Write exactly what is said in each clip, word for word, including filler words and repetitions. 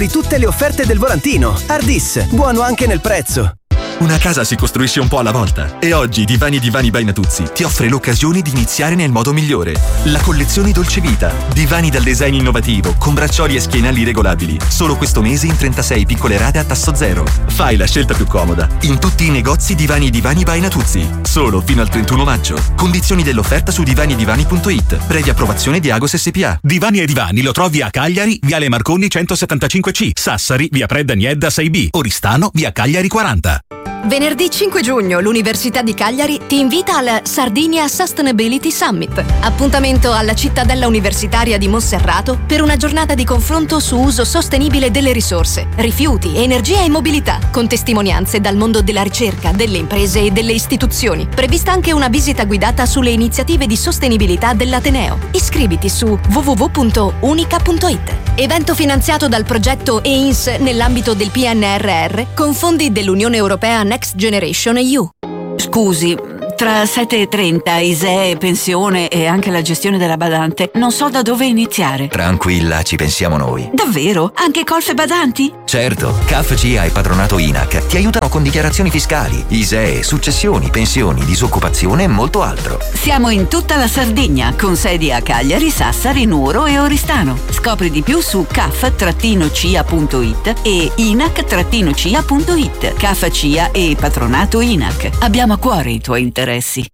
Di tutte le offerte del volantino. Ardis, buono anche nel prezzo. Una casa si costruisce un po' alla volta e oggi Divani e Divani by Natuzzi ti offre l'occasione di iniziare nel modo migliore. La collezione Dolce Vita. Divani dal design innovativo con braccioli e schienali regolabili. Solo questo mese in trentasei piccole rate a tasso zero. Fai la scelta più comoda in tutti i negozi Divani e Divani by Natuzzi. Solo fino al trentuno maggio. Condizioni dell'offerta su divani e divani punto it. Previa approvazione di Agos S P A. Divani e Divani lo trovi a Cagliari, Viale Marconi centosettantacinque C, Sassari, via Predda Niedda sei B, Oristano, via Cagliari quaranta. Venerdì cinque giugno l'Università di Cagliari ti invita al Sardinia Sustainability Summit, appuntamento alla cittadella universitaria di Monserrato per una giornata di confronto su uso sostenibile delle risorse, rifiuti, energia e mobilità, con testimonianze dal mondo della ricerca, delle imprese e delle istituzioni. Prevista anche una visita guidata sulle iniziative di sostenibilità dell'Ateneo. Iscriviti su w w w punto unica punto it. Evento finanziato dal progetto E I N S nell'ambito del P N R R con fondi dell'Unione Europea Next Generation E U. Scusi, tra sette e trenta, I S E E, pensione e anche la gestione della badante, non so da dove iniziare. Tranquilla, ci pensiamo noi. Davvero? Anche colf e badanti? Certo, C A F C I A e Patronato I N A C ti aiutano con dichiarazioni fiscali, I S E E, successioni, pensioni, disoccupazione e molto altro. Siamo in tutta la Sardegna, con sedi a Cagliari, Sassari, Nuoro e Oristano. Scopri di più su c a f c i a punto it e i n a c c i a punto it. C A F C I A e Patronato I N A C. Abbiamo a cuore i tuoi interessi.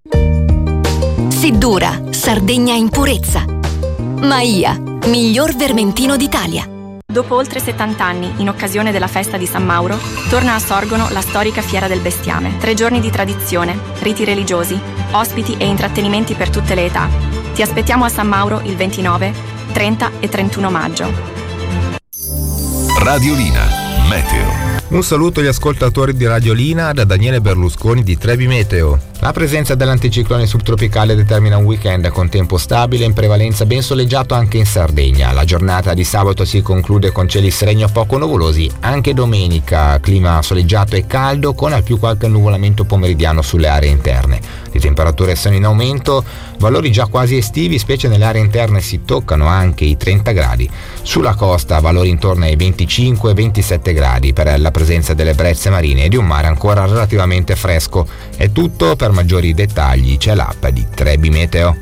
Siddura, Sardegna in purezza. Maia, miglior vermentino d'Italia. Dopo oltre settanta anni, in occasione della festa di San Mauro, torna a Sorgono la storica Fiera del Bestiame. Tre giorni di tradizione, riti religiosi, ospiti e intrattenimenti per tutte le età. Ti aspettiamo a San Mauro il ventinove, trenta e trentuno maggio. Radiolina, meteo. Un saluto agli ascoltatori di Radiolina da Daniele Berlusconi di Trebi Meteo. La presenza dell'anticiclone subtropicale determina un weekend con tempo stabile e in prevalenza ben soleggiato anche in Sardegna. La giornata di sabato si conclude con cieli sereni o poco nuvolosi, anche domenica clima soleggiato e caldo con al più qualche nuvolamento pomeridiano sulle aree interne. Le temperature sono in aumento, valori già quasi estivi, specie nelle aree interne si toccano anche i trenta gradi. Sulla costa valori intorno ai venticinque ventisette gradi per la presenza delle brezze marine e di un mare ancora relativamente fresco. È tutto, per maggiori dettagli c'è l'app di Trebi Meteo.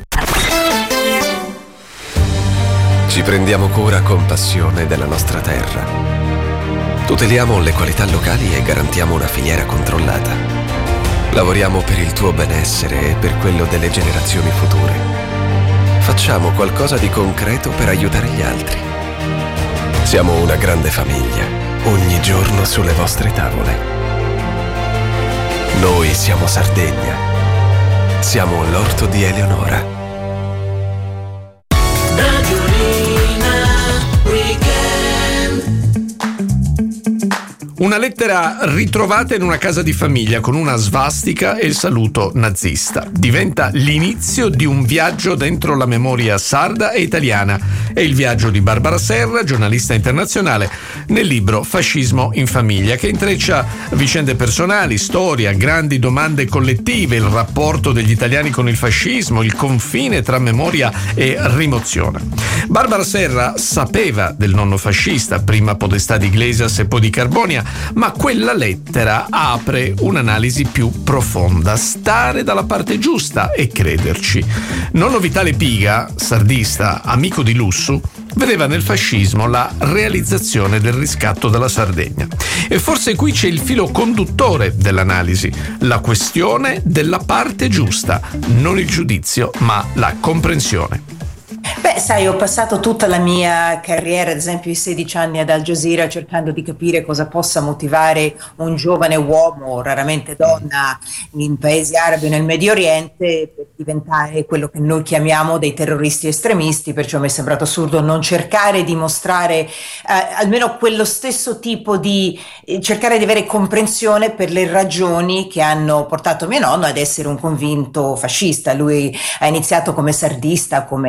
Ci prendiamo cura con passione della nostra terra. Tuteliamo le qualità locali e garantiamo una filiera controllata. Lavoriamo per il tuo benessere e per quello delle generazioni future. Facciamo qualcosa di concreto per aiutare gli altri. Siamo una grande famiglia, ogni giorno sulle vostre tavole. Noi siamo Sardegna. Siamo l'orto di Eleonora. Una lettera ritrovata in una casa di famiglia con una svastica e il saluto nazista. Diventa l'inizio di un viaggio dentro la memoria sarda e italiana. È il viaggio di Barbara Serra, giornalista internazionale, nel libro Fascismo in famiglia, che intreccia vicende personali, storia, grandi domande collettive, il rapporto degli italiani con il fascismo, il confine tra memoria e rimozione. Barbara Serra sapeva del nonno fascista, prima Podestà di Iglesias e poi di Carbonia, ma quella lettera apre un'analisi più profonda, stare dalla parte giusta e crederci. Nonno Vitale Piga, sardista, amico di Lussu, vedeva nel fascismo la realizzazione del riscatto della Sardegna. E forse qui c'è il filo conduttore dell'analisi, la questione della parte giusta, non il giudizio, ma la comprensione. Beh, sai, ho passato tutta la mia carriera, ad esempio i sedici anni ad Al Jazeera, cercando di capire cosa possa motivare un giovane uomo, raramente donna, in paesi arabi o nel Medio Oriente per diventare quello che noi chiamiamo dei terroristi estremisti, perciò mi è sembrato assurdo non cercare di mostrare eh, almeno quello stesso tipo di, eh, cercare di avere comprensione per le ragioni che hanno portato mio nonno ad essere un convinto fascista. Lui ha iniziato come sardista, come tanti fascisti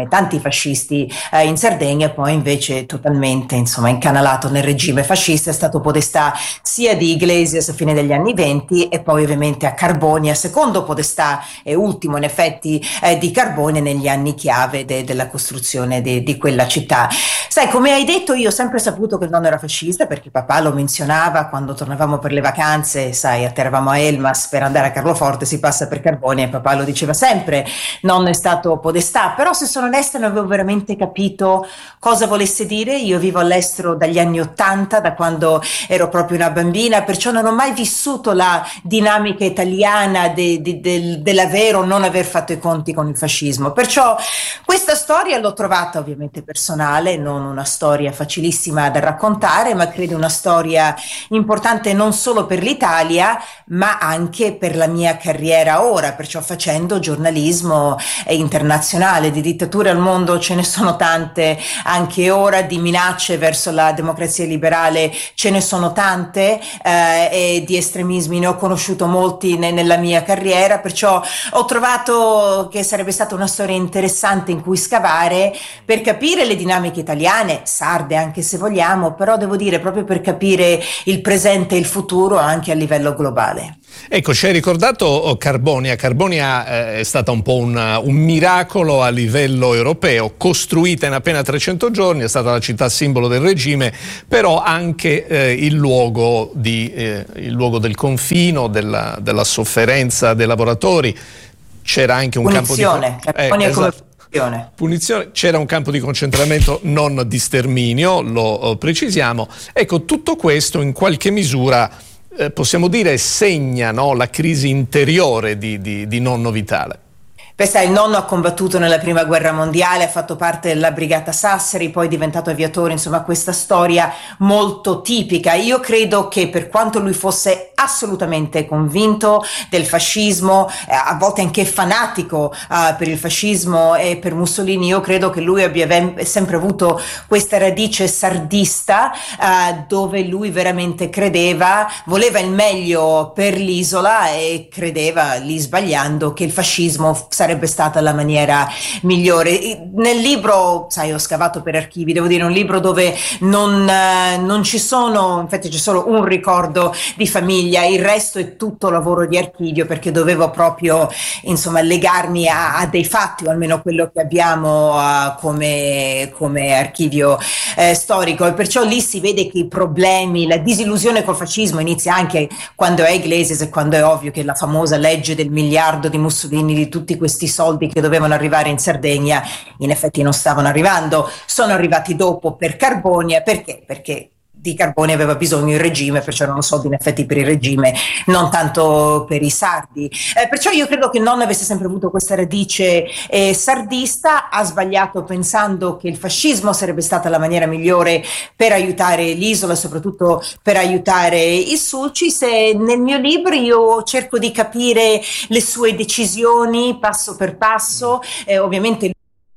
fascisti eh, in Sardegna, poi invece totalmente insomma incanalato nel regime fascista, è stato podestà sia di Iglesias a fine degli anni venti e poi ovviamente a Carbonia, secondo podestà e ultimo in effetti eh, di Carbonia negli anni chiave de- della costruzione de- di quella città. Sai, come hai detto, io ho sempre saputo che il nonno era fascista perché papà lo menzionava quando tornavamo per le vacanze, sai, atterravamo a Elmas per andare a Carloforte, si passa per Carbonia e papà lo diceva sempre, nonno è stato podestà, però se sono onesta non avevo veramente capito cosa volesse dire. Io vivo all'estero dagli anni ottanta, da quando ero proprio una bambina, perciò non ho mai vissuto la dinamica italiana de, de, de, dell'aver o non aver fatto i conti con il fascismo, perciò questa storia l'ho trovata ovviamente personale, non una storia facilissima da raccontare, ma credo una storia importante non solo per l'Italia ma anche per la mia carriera ora, perciò facendo giornalismo internazionale. Di dittature al mondo ce ne sono tante anche ora, di minacce verso la democrazia liberale ce ne sono tante eh, e di estremismi ne ho conosciuto molti ne, nella mia carriera, perciò ho trovato che sarebbe stata una storia interessante in cui scavare per capire le dinamiche italiane, sarde anche se vogliamo, però devo dire proprio per capire il presente e il futuro anche a livello globale. Ecco, ci hai ricordato Carbonia. Carbonia eh, è stata un po' un, un miracolo a livello europeo, costruita in appena trecento giorni, è stata la città simbolo del regime, però anche eh, il, luogo di, eh, il luogo del confino, della, della sofferenza dei lavoratori. C'era anche un punizione, campo di... Carbonia Eh, come esatto. punizione. Punizione, c'era un campo di concentramento, non di sterminio, lo precisiamo. Ecco, tutto questo in qualche misura eh, possiamo dire segna, no, la crisi interiore di, di, di nonno Vitale. Beh, sai, il nonno ha combattuto nella prima guerra mondiale, ha fatto parte della brigata Sassari, poi è diventato aviatore, insomma questa storia molto tipica. Io credo che per quanto lui fosse assolutamente convinto del fascismo, eh, a volte anche fanatico eh, per il fascismo e per Mussolini, io credo che lui abbia vem- sempre avuto questa radice sardista eh, dove lui veramente credeva, voleva il meglio per l'isola e credeva, lì sbagliando, che il fascismo sarebbe sarebbe stata la maniera migliore. Nel libro, sai, ho scavato per archivi, devo dire, un libro dove non, eh, non ci sono, infatti c'è solo un ricordo di famiglia, il resto è tutto lavoro di archivio, perché dovevo proprio, insomma, legarmi a, a dei fatti, o almeno quello che abbiamo uh, come, come archivio eh, storico, e perciò lì si vede che i problemi, la disillusione col fascismo inizia anche quando è Iglesias e quando è ovvio che la famosa legge del miliardo di Mussolini, di tutti questi soldi che dovevano arrivare in Sardegna, in effetti non stavano arrivando, sono arrivati dopo per Carbonia. Perché? Perché di Carbonia aveva bisogno il regime, perciò erano soldi in effetti per il regime, non tanto per i sardi. Eh, perciò io credo che il nonno avesse sempre avuto questa radice eh, sardista, ha sbagliato pensando che il fascismo sarebbe stata la maniera migliore per aiutare l'isola, soprattutto per aiutare i Sulcis, e nel mio libro io cerco di capire le sue decisioni passo per passo, eh, ovviamente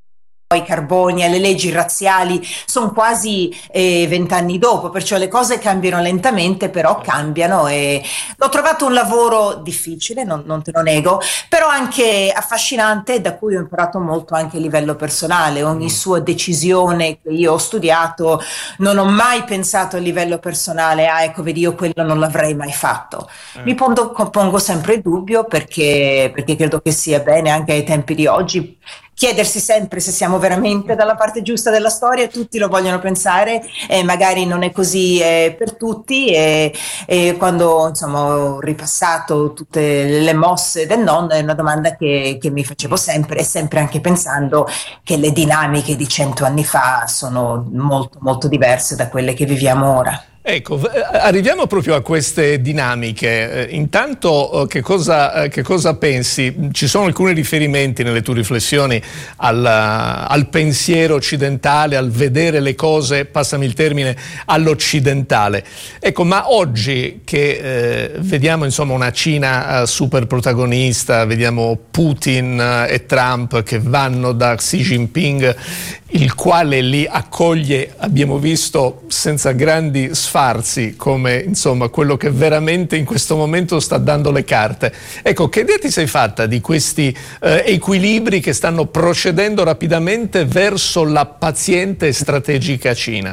poi Carbonia, le leggi razziali sono quasi vent'anni eh, dopo, perciò le cose cambiano lentamente, però cambiano, e l'ho trovato un lavoro difficile, non, non te lo nego, però anche affascinante, da cui ho imparato molto anche a livello personale. Ogni sua decisione che io ho studiato non ho mai pensato a livello personale, ah ecco vedi, io quello non l'avrei mai fatto. Eh. Mi pongo, pongo sempre il dubbio, perché, perché credo che sia bene anche ai tempi di oggi chiedersi sempre se siamo veramente dalla parte giusta della storia. Tutti lo vogliono pensare e magari non è così eh, per tutti, e, e quando insomma ho ripassato tutte le mosse del nonno è una domanda che, che mi facevo sempre, e sempre anche pensando che le dinamiche di cento anni fa sono molto molto diverse da quelle che viviamo ora. Ecco, arriviamo proprio a queste dinamiche. Intanto, che cosa, che cosa pensi? Ci sono alcuni riferimenti nelle tue riflessioni al, al pensiero occidentale, al vedere le cose, passami il termine, all'occidentale. Ecco, ma oggi che eh, vediamo insomma una Cina eh, super protagonista, vediamo Putin eh, e Trump che vanno da Xi Jinping il quale li accoglie, abbiamo visto, senza grandi sfarzi, come insomma quello che veramente in questo momento sta dando le carte. Ecco, che idea ti sei fatta di questi eh, equilibri che stanno procedendo rapidamente verso la paziente e strategica Cina?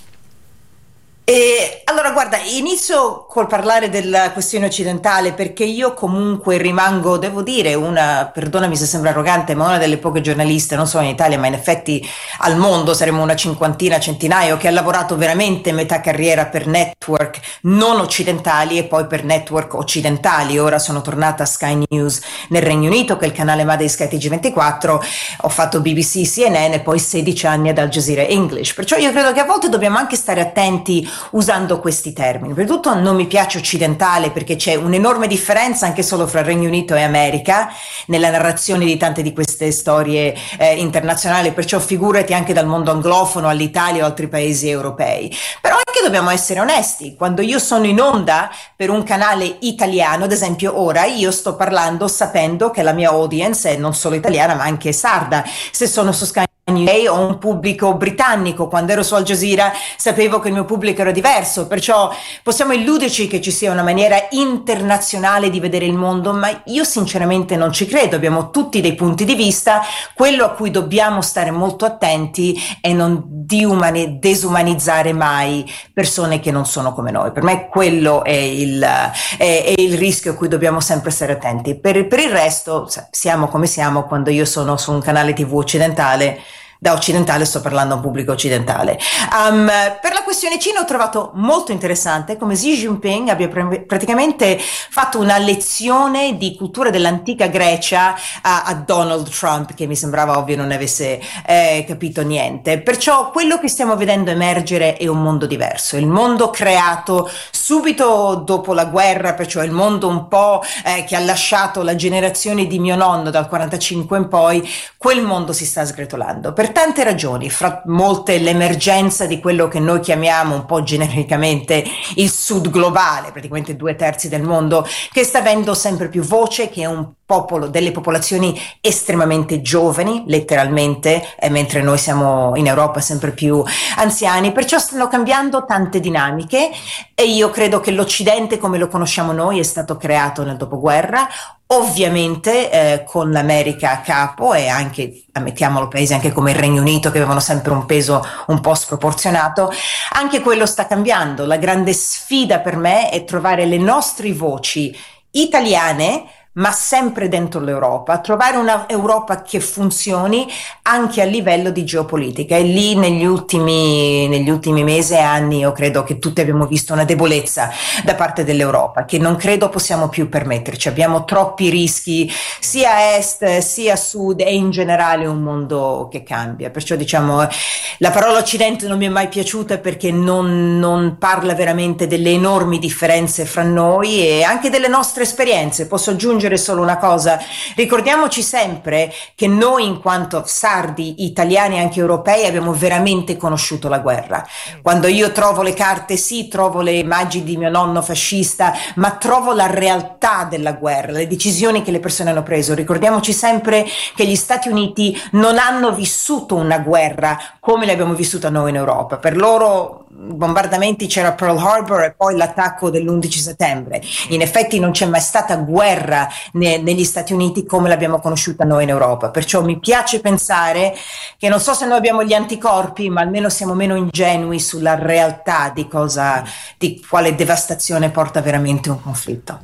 E allora guarda, inizio col parlare della questione occidentale, perché io comunque rimango, devo dire, una, perdonami se sembra arrogante, ma una delle poche giornaliste, non solo in Italia ma in effetti al mondo, saremo una cinquantina, centinaio, che ha lavorato veramente metà carriera per network non occidentali e poi per network occidentali. Ora sono tornata a Sky News nel Regno Unito, che è il canale madre di Sky T G ventiquattro, ho fatto B B C, C N N e poi sedici anni ad Al Jazeera English, perciò io credo che a volte dobbiamo anche stare attenti usando questi termini. Per tutto non mi piace occidentale, perché c'è un'enorme differenza anche solo fra Regno Unito e America nella narrazione di tante di queste storie eh, internazionali, perciò figurati anche dal mondo anglofono all'Italia o altri paesi europei. Però anche dobbiamo essere onesti, quando io sono in onda per un canale italiano, ad esempio ora io sto parlando sapendo che la mia audience è non solo italiana ma anche sarda. Se sono su Sky ho un pubblico britannico, quando ero su Al Jazeera sapevo che il mio pubblico era diverso, perciò possiamo illuderci che ci sia una maniera internazionale di vedere il mondo, ma io sinceramente non ci credo. Abbiamo tutti dei punti di vista, quello a cui dobbiamo stare molto attenti è non diumani- desumanizzare mai persone che non sono come noi. Per me quello è il, è, è il rischio a cui dobbiamo sempre stare attenti. Per, per il resto siamo come siamo. Quando io sono su un canale tivù occidentale, da occidentale sto parlando a un pubblico occidentale. Um, per la questione Cina ho trovato molto interessante come Xi Jinping abbia pr- praticamente fatto una lezione di cultura dell'antica Grecia a, a Donald Trump, che mi sembrava ovvio non avesse eh, capito niente. Perciò quello che stiamo vedendo emergere è un mondo diverso, il mondo creato subito dopo la guerra, perciò il mondo un po' eh, che ha lasciato la generazione di mio nonno dal quarantacinque in poi. Quel mondo si sta sgretolando per tante ragioni, fra molte l'emergenza di quello che noi chiamiamo un po' genericamente il sud globale, praticamente due terzi del mondo, che sta avendo sempre più voce, che è un popolo, delle popolazioni estremamente giovani, letteralmente, eh, mentre noi siamo in Europa sempre più anziani, perciò stanno cambiando tante dinamiche e io credo che l'Occidente come lo conosciamo noi è stato creato nel dopoguerra, ovviamente eh, con l'America a capo e anche, ammettiamolo, paesi anche come il Regno Unito che avevano sempre un peso un po' sproporzionato. Anche quello sta cambiando. La grande sfida per me è trovare le nostre voci italiane, ma sempre dentro l'Europa, trovare una Europa che funzioni anche a livello di geopolitica. E lì negli ultimi, negli ultimi mesi e anni io credo che tutti abbiamo visto una debolezza da parte dell'Europa che non credo possiamo più permetterci. Abbiamo troppi rischi sia a est sia a sud e in generale un mondo che cambia. Perciò diciamo la parola Occidente non mi è mai piaciuta perché non, non parla veramente delle enormi differenze fra noi e anche delle nostre esperienze. Posso aggiungere solo una cosa: ricordiamoci sempre che noi in quanto sardi, italiani e anche europei abbiamo veramente conosciuto la guerra. Quando io trovo le carte, sì, trovo le immagini di mio nonno fascista, ma trovo la realtà della guerra, le decisioni che le persone hanno preso. Ricordiamoci sempre che gli Stati Uniti non hanno vissuto una guerra come l'abbiamo vissuta noi in Europa. Per loro bombardamenti c'era Pearl Harbor e poi l'attacco dell'undici settembre. In effetti non c'è mai stata guerra ne, negli Stati Uniti come l'abbiamo conosciuta noi in Europa, perciò mi piace pensare che non so se noi abbiamo gli anticorpi, ma almeno siamo meno ingenui sulla realtà di cosa, di quale devastazione porta veramente un conflitto.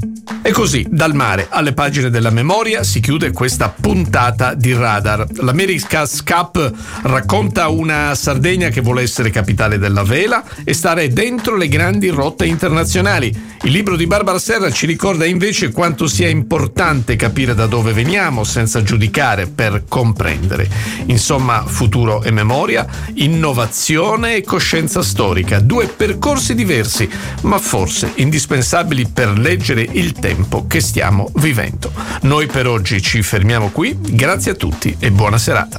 E così, dal mare alle pagine della memoria, si chiude questa puntata di Radar. L'America's Cup racconta una Sardegna che vuole essere capitale della vela e stare dentro le grandi rotte internazionali. Il libro di Barbara Serra ci ricorda invece quanto sia importante capire da dove veniamo senza giudicare per comprendere. Insomma, futuro e memoria, innovazione e coscienza storica, due percorsi diversi, ma forse indispensabili per leggere il tempo che stiamo vivendo. Noi per oggi ci fermiamo qui, grazie a tutti e buona serata.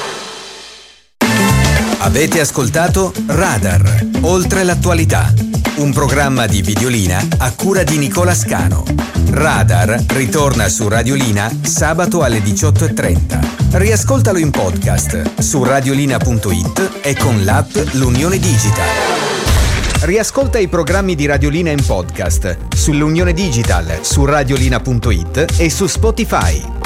Avete ascoltato Radar, oltre l'attualità. Un programma di Videolina a cura di Nicola Scano. Radar ritorna su Radiolina sabato alle diciotto e trenta. Riascoltalo in podcast su radiolina punto it e con l'app L'Unione Digital. Riascolta i programmi di Radiolina in podcast sull'Unione Digital, su radiolina punto it e su Spotify.